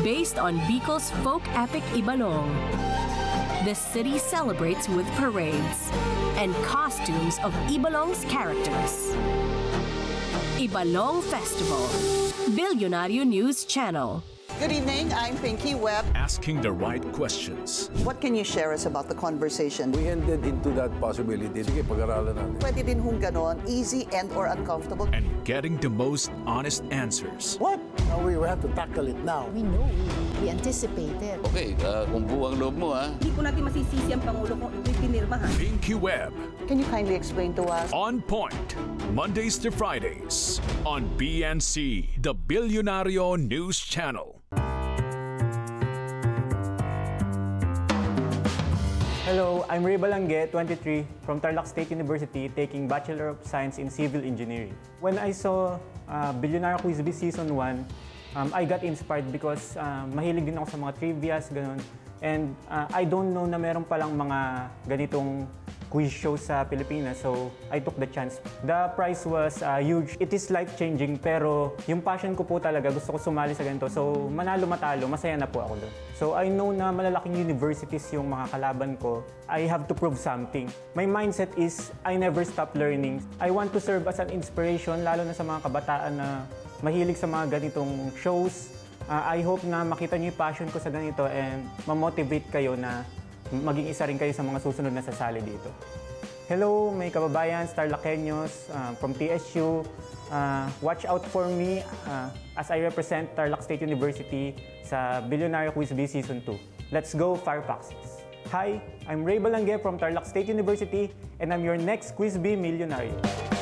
Based on Bicol's folk epic Ibalong, the city celebrates with parades and costumes of Ibalong's characters. Ibalong Festival, Bilyonaryo News Channel. Good evening, I'm Pinky Webb. Asking the right questions. What can you share us about the conversation? We ended into that possibility. Sige, pag-aralan natin. Pwede din hong ganon, easy and or uncomfortable. And getting the most honest answers. What? Now we have to tackle it now. We know, we anticipated. Okay, kung buwang loob mo Hindi po natin masisisi ang Pangulo kung ito'y pinirmahan. Pinky Webb. Can you kindly explain to us? On Point. Mondays to Fridays. On BNC, the Bilyonaryo News Channel. Hello, I'm Ray Balangge, 23, from Tarlac State University, taking Bachelor of Science in Civil Engineering. When I saw Bilyonaryo Quiz Bee Season 1, I got inspired because mahilig din ako sa mga trivias, ganun. And I don't know na meron palang mga ganitong quiz show sa Pilipinas, so I took the chance. The prize was huge. It is life-changing, pero yung passion ko po talaga, gusto ko sumali sa ganito. So manalo-matalo, masaya na po ako doon. So I know na malalaking universities yung mga kalaban ko. I have to prove something. My mindset is, I never stop learning. I want to serve as an inspiration, lalo na sa mga kabataan na mahilig sa mga ganitong shows. I hope na makita niyo yung passion ko sa ganito and ma-motivate kayo na maging isa rin kayo sa mga susunod na sasali dito. Hello, may kababayan, Tarlaceños from TSU. Watch out for me as I represent Tarlac State University sa Bilyonaryo Quiz Bee Season 2. Let's go, Firefoxes! Hi, I'm Ray Balangge from Tarlac State University and I'm your next Quiz Bee Millionaire.